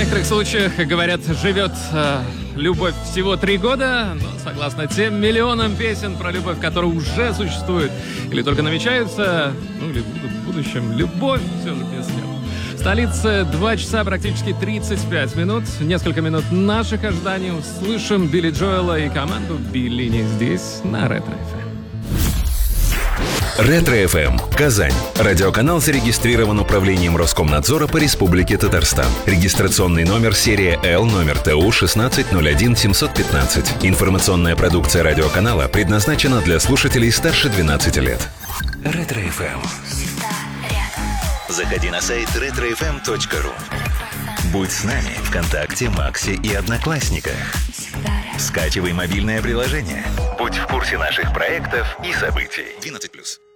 некоторых случаях, говорят, живет любовь всего 3 года, но согласно тем миллионам песен про любовь, которые уже существуют или только намечаются, ну или будут в будущем, любовь все же без слов. В столице 2 часа практически 35 минут. Несколько минут наших ожиданий. Услышим Билли Джоэла и команду Биллини здесь, на Ретро-ФМ. Ретро-ФМ. Казань. Радиоканал зарегистрирован Управлением Роскомнадзора по Республике Татарстан. Регистрационный номер серия Л, номер ТУ 1601715. Информационная продукция радиоканала предназначена для слушателей старше 12 лет. Ретро-ФМ. Заходи на сайт retrofm.ru. Будь с нами ВКонтакте, Максе и Одноклассниках. Скачивай мобильное приложение. Будь в курсе наших проектов и событий. 12+.